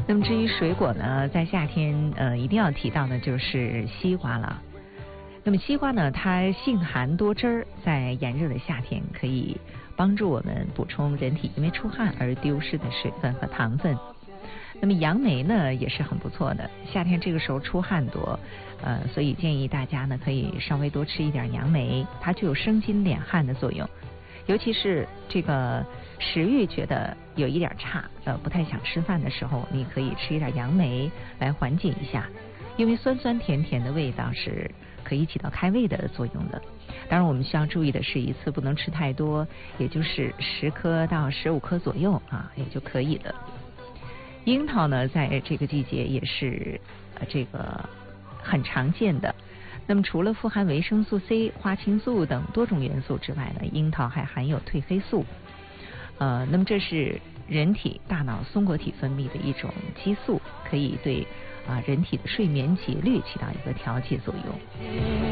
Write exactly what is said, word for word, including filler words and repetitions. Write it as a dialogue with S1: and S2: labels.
S1: 那么至于水果呢，在夏天呃一定要提到的就是西瓜了。那么西瓜呢，它性寒多汁儿，在炎热的夏天可以帮助我们补充人体因为出汗而丢失的水分和糖分。那么杨梅呢也是很不错的，夏天这个时候出汗多，呃，所以建议大家呢可以稍微多吃一点杨梅，它具有生津敛汗的作用。尤其是这个食欲觉得有一点差，呃，不太想吃饭的时候，你可以吃一点杨梅来缓解一下，因为酸酸甜甜的味道是可以起到开胃的作用的。当然我们需要注意的是，一次不能吃太多，也就是十颗到十五颗左右啊，也就可以了。樱桃呢，在这个季节也是呃这个很常见的。那么除了富含维生素 C、花青素等多种元素之外呢，樱桃还含有褪黑素。呃，那么这是人体大脑松果体分泌的一种激素，可以对啊、呃、人体的睡眠节律起到一个调节作用。